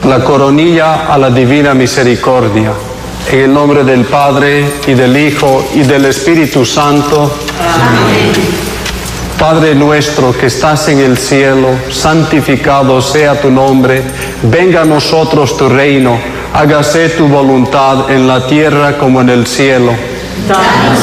la coronilla a la divina misericordia. En el nombre del Padre, y del Hijo, y del Espíritu Santo. Amén. Padre nuestro que estás en el cielo, santificado sea tu nombre. Venga a nosotros tu reino. Hágase tu voluntad en la tierra como en el cielo.